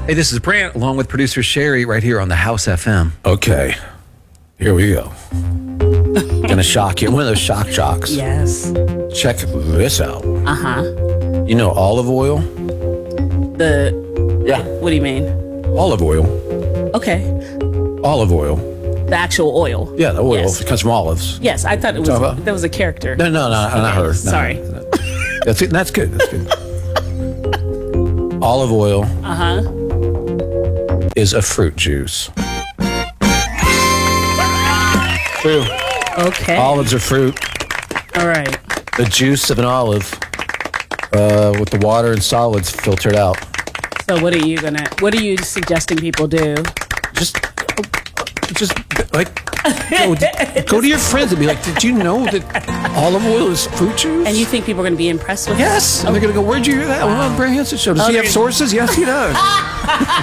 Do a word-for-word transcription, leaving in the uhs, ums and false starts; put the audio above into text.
Hey, this is Brant, along with producer Sherry, right here on the House F M. Okay, here we go. Gonna shock you. One of those shock jocks. Yes. Check this out. Uh huh. You know olive oil? The. Yeah. What do you mean? Olive oil. Okay. Olive oil. The actual oil. Yeah, the oil. Yes. It comes from olives. Yes, I thought it was. Talk about- That was a character. No, no, no, not her. No, Sorry. no. That's it. That's good. That's good. Olive oil Uh huh. is a fruit juice. True. Okay. Olives are fruit. All right. The juice of an olive uh, with the water and solids filtered out. So what are you gonna? What are you suggesting people do? Just, just like, go, go to your friends and be like, did you know that olive oil is fruit juice? And you think people are gonna be impressed with? Yes. And they're going to go, where'd you hear that? Well, on Brant Hansen show. Does he have sources? Yes, he does.